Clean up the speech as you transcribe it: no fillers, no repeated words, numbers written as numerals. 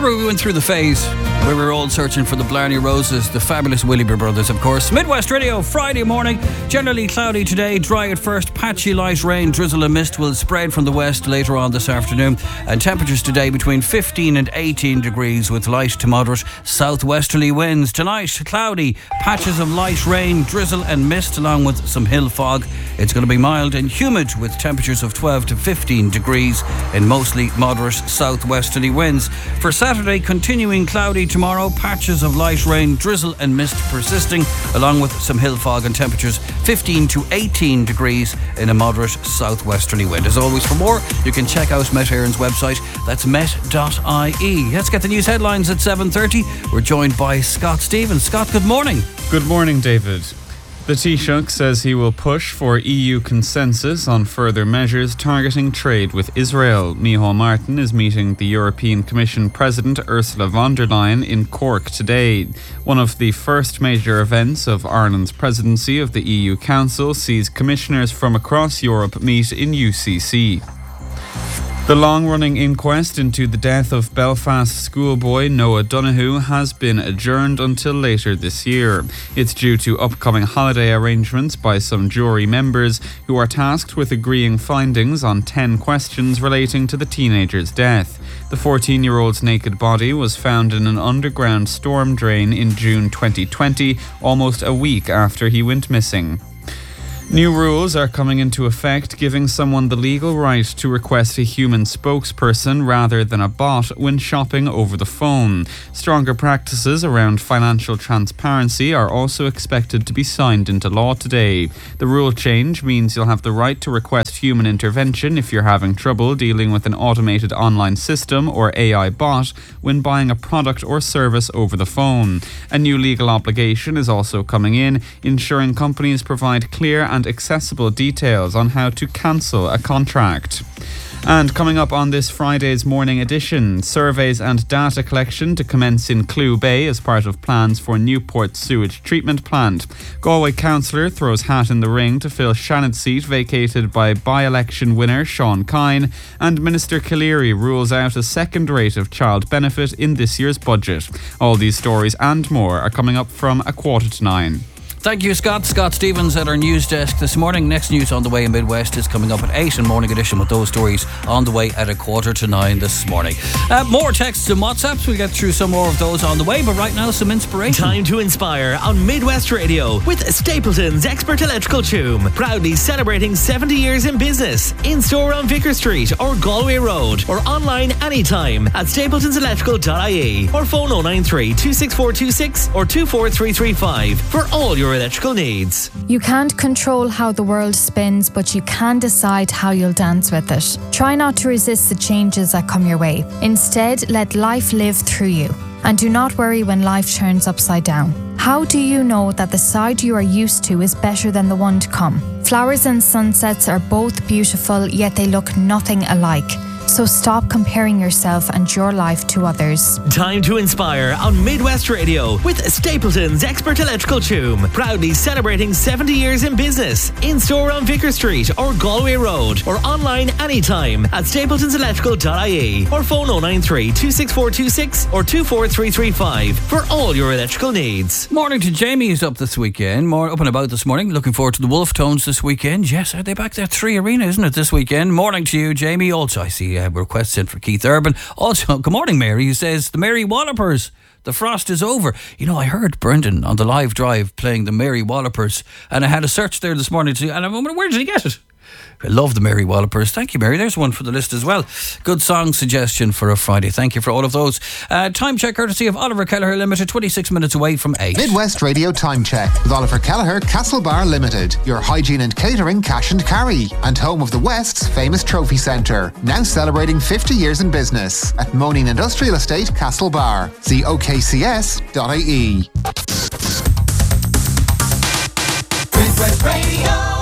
Remember we went through the phase where we were all searching for the Blarney Roses, the fabulous Willoughby Brothers, of course. Midwest Radio, Friday morning. Generally cloudy today, dry at first. Patchy light rain, drizzle and mist will spread from the west later on this afternoon. And temperatures today between 15 and 18 degrees with light to moderate southwesterly winds. Tonight, cloudy, patches of light rain, drizzle and mist along with some hill fog. It's going to be mild and humid with temperatures of 12 to 15 degrees and mostly moderate southwesterly winds. For Saturday, continuing cloudy tomorrow, patches of light rain, drizzle and mist persisting, along with some hill fog and temperatures 15 to 18 degrees in a moderate southwesterly wind. As always, for more, you can check out Met Éireann's website. That's met.ie. Let's get the news headlines at 7:30. We're joined by Scott Stevens. Scott, good morning. Good morning, David. The Taoiseach says he will push for EU consensus on further measures targeting trade with Israel. Micheál Martin is meeting the European Commission President Ursula von der Leyen in Cork today. One of the first major events of Ireland's presidency of the EU Council sees commissioners from across Europe meet in UCC. The long-running inquest into the death of Belfast schoolboy Noah Donoghue has been adjourned until later this year. It's due to upcoming holiday arrangements by some jury members who are tasked with agreeing findings on 10 questions relating to the teenager's death. The 14-year-old's naked body was found in an underground storm drain in June 2020, almost a week after he went missing. New rules are coming into effect, giving someone the legal right to request a human spokesperson rather than a bot when shopping over the phone. Stronger practices around financial transparency are also expected to be signed into law today. The rule change means you'll have the right to request human intervention if you're having trouble dealing with an automated online system or AI bot when buying a product or service over the phone. A new legal obligation is also coming in, ensuring companies provide clear and accessible details on how to cancel a contract. And coming up on this Friday's morning edition, surveys and data collection to commence in Clew Bay as part of plans for Newport sewage treatment plant. Galway councillor throws hat in the ring to fill Shannon's seat vacated by by-election winner Sean Kine, and Minister Cleary rules out a second rate of child benefit in this year's budget. All these stories and more are coming up from 8:45. Thank you, Scott. Scott Stevens at our news desk this morning. Next news on the way in Midwest is coming up at 8 in Morning Edition with those stories on the way at 8:45 this morning. More texts and WhatsApps. We'll get through some more of those on the way, but right now, some inspiration. Time to inspire on Midwest Radio with Stapleton's Expert Electrical Tomb. Proudly celebrating 70 years in business. In-store on Vicar Street or Galway Road, or online anytime at stapletonselectrical.ie, or phone 093 26426 or 24335 for all your electrical needs. You can't control how the world spins, but you can decide how you'll dance with it. Try not to resist the changes that come your way. Instead, let life live through you. And do not worry when life turns upside down. How do you know that the side you are used to is better than the one to come? Flowers and sunsets are both beautiful, yet they look nothing alike. So stop comparing yourself and your life to others. Time to inspire on Midwest Radio with Stapleton's Expert Electrical Tomb. Proudly celebrating 70 years in business. In-store on Vicar Street or Galway Road, or online anytime at stapletonselectrical.ie, or phone 093 26426 or 24335 for all your electrical needs. Morning to Jamie, who's up this weekend. More up and about this morning. Looking forward to the Wolf Tones this weekend. Yes, are they back there? 3 Arena, isn't it, this weekend? Morning to you, Jamie. Also, I see requests in for Keith Urban. Also, good morning, Mary, who says the Mary Wallopers, the frost is over. You know, I heard Brendan on the live drive playing the Mary Wallopers, and I had a search there this morning too, and I'm wondering, where did he get it? I love the Mary Wallopers. Thank you, Mary. There's one for the list as well. Good song suggestion for a Friday. Thank you for all of those. Time check courtesy of Oliver Kelleher Limited, 26 minutes away from 8. Midwest Radio Time Check with Oliver Kelleher, Castlebar Limited. Your hygiene and catering cash and carry. And home of the West's famous trophy centre. Now celebrating 50 years in business. At Moaning Industrial Estate, Castlebar. See okcs.ie. Midwest Radio.